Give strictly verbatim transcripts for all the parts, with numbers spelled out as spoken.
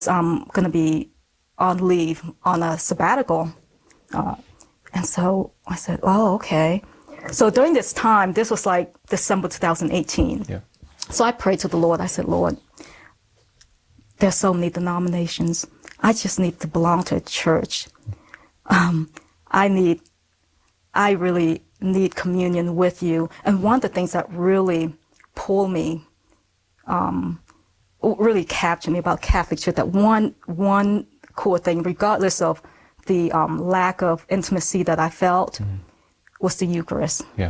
I'm going to be on leave on a sabbatical. Uh, and so I said, oh, okay. So during this time, this was like December two thousand eighteen. Yeah. So I prayed to the Lord. I said, Lord, there's so many denominations. I just need to belong to a church. Um, I need, I really need communion with you. And one of the things that really pulled me, um, really captured me about Catholic Church, that one, one core thing, regardless of the um, lack of intimacy that I felt, mm-hmm. was the Eucharist. Yeah.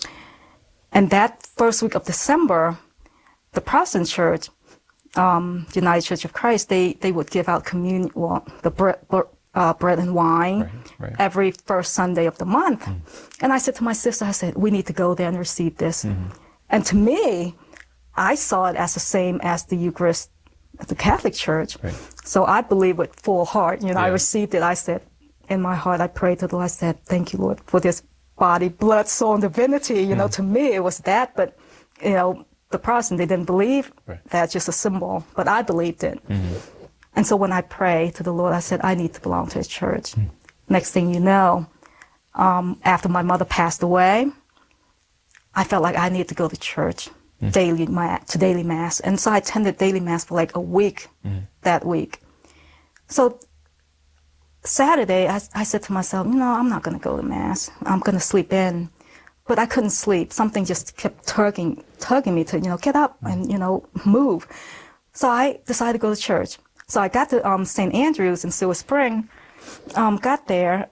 And that first week of December, the Protestant Church, um, the United Church of Christ, they, they would give out communion, well, the bread, uh, bread and wine right, right. every first Sunday of the month. Mm. And I said to my sister, I said, we need to go there and receive this. Mm-hmm. And to me, I saw it as the same as the Eucharist at the Catholic Church. Right. So I believe with full heart. You know, yeah. I received it. I said, in my heart, I prayed to the Lord. I said, thank you, Lord, for this body, blood, soul, and divinity. You mm. know, to me, it was that. But, you know, the Protestant, they didn't believe right. that's just a symbol. But I believed it. Mm-hmm. And so when I prayed to the Lord, I said, I need to belong to a church. Mm. Next thing you know, um, after my mother passed away, I felt like I needed to go to church. Mm. Daily mass, to daily mass. And so I attended daily mass for like a week mm. that week. So Saturday, I, I said to myself, no, I'm not going to go to mass. I'm going to sleep in. But I couldn't sleep. Something just kept tugging, tugging me to, you know, get up and, you know, move. So I decided to go to church. So I got to um, Saint Andrew's in Silver Spring, um, got there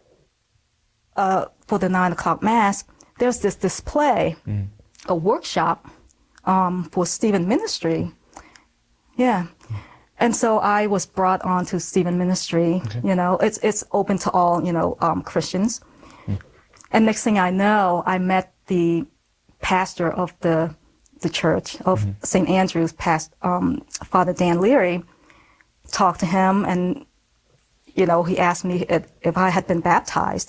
uh, for the nine o'clock mass. There's this display, mm. a workshop, Um, for Stephen Ministry. Yeah. And so I was brought on to Stephen Ministry. Okay. You know, it's it's open to all, you know, um, Christians. Mm. And next thing I know, I met the pastor of the the church of mm-hmm. Saint Andrew's, past um, Father Dan Leary. Talked to him, and you know, he asked me if, if I had been baptized.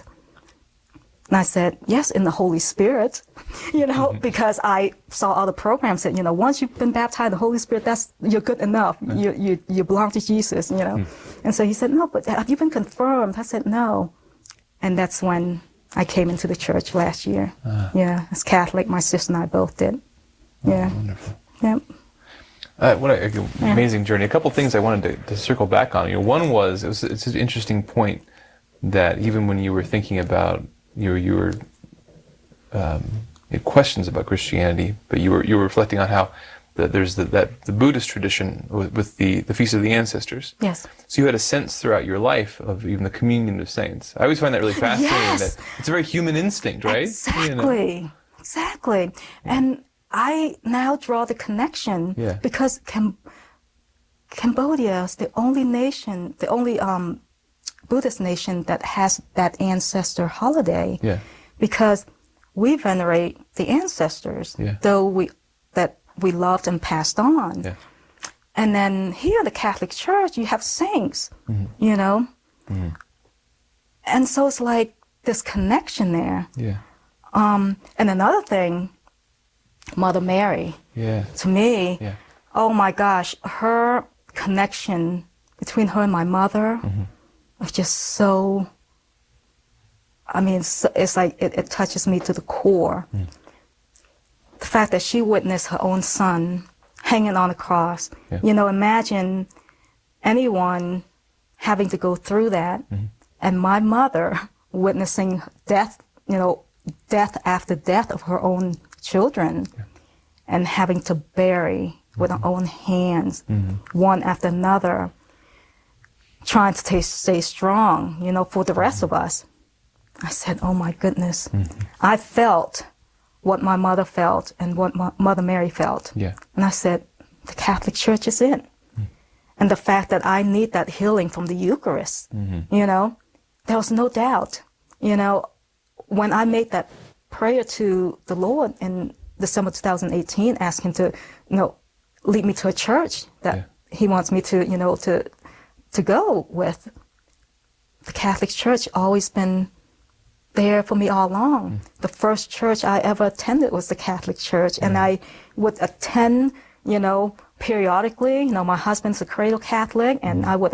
And I said, yes, in the Holy Spirit, you know, mm-hmm. because I saw all the programs that, you know, once you've been baptized in the Holy Spirit, that's, you're good enough. Mm-hmm. You, you, you belong to Jesus, you know. Mm-hmm. And so he said, no, but have you been confirmed? I said, no. And that's when I came into the church last year. Uh, yeah, as Catholic, my sister and I both did. Oh, yeah. Wonderful. Yep. Uh, what an amazing yeah. journey. A couple things I wanted to, to circle back on. You know, one was, it was, it's an interesting point that even when you were thinking about You were, you were um, you had questions about Christianity, but you were you were reflecting on how the, there's the, that the Buddhist tradition with, with the the Feast of the Ancestors. Yes. So you had a sense throughout your life of even the communion of saints. I always find that really fascinating. Yes. That it's a very human instinct, right? Exactly. You know? Exactly. Yeah. And I now draw the connection yeah. because Cam- Cambodia is the only nation, the only um. Buddhist nation that has that ancestor holiday, yeah. because we venerate the ancestors, yeah. though we that we loved and passed on. Yeah. And then here in the Catholic Church, you have saints, mm-hmm. you know, mm-hmm. and so it's like this connection there. Yeah. Um, and another thing, Mother Mary. Yeah. To me, yeah. oh my gosh, her connection between her and my mother. Mm-hmm. It's just so, I mean, it's, it's like it, it touches me to the core. Mm. The fact that she witnessed her own son hanging on a cross. Yeah. You know, imagine anyone having to go through that, mm-hmm. and my mother witnessing death, you know, death after death of her own children, yeah. and having to bury mm-hmm. with her own hands, mm-hmm. one after another, trying to stay, stay strong, you know, for the rest mm-hmm. of us. I said, oh my goodness. Mm-hmm. I felt what my mother felt and what my Mother Mary felt. Yeah. And I said, the Catholic Church is it. Mm-hmm. And the fact that I need that healing from the Eucharist, mm-hmm. you know, there was no doubt. You know, when I made that prayer to the Lord in December two thousand eighteen, asking to, you know, lead me to a church that yeah. he wants me to, you know, to to go with. The Catholic Church always been there for me all along. Mm. The first church I ever attended was the Catholic Church, mm. and I would attend, you know, periodically, you know, my husband's a cradle Catholic, and I would